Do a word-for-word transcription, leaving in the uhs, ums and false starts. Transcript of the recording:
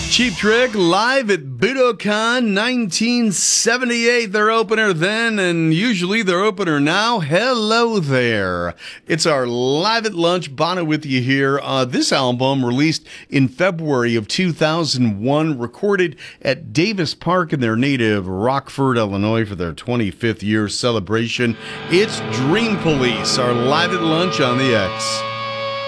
Cheap Trick live at Budokan nineteen seventy-eight, their opener then, and usually their opener now. Hello there. It's our Live at Lunch. Bono with you here. Uh, this album released in February of two thousand one, recorded at Davis Park in their native Rockford, Illinois for their twenty-fifth year celebration. It's Dream Police, our Live at Lunch on the X.